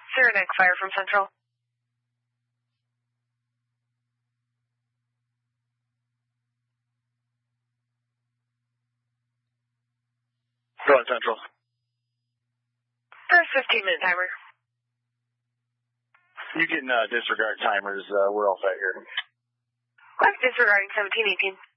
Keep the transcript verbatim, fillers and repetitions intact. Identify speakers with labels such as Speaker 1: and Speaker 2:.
Speaker 1: Zero next fire from Central.
Speaker 2: Go on, Central.
Speaker 1: First fifteen minute timer.
Speaker 2: You can uh, disregard timers. Uh, we're all set here.
Speaker 1: Left disregarding seventeen eighteen.